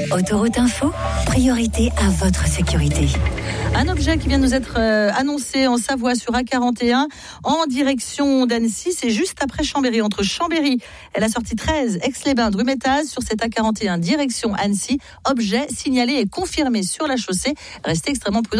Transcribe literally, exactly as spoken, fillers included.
Autoroute Info, priorité à votre sécurité. Un objet qui vient de nous être euh, annoncé en Savoie sur A quarante et un en direction d'Annecy, c'est juste après Chambéry, entre Chambéry et la sortie treize, Aix-les-Bains, Drumettaz, sur cette A quarante et un direction Annecy. Objet signalé et confirmé sur la chaussée. Restez extrêmement prudents.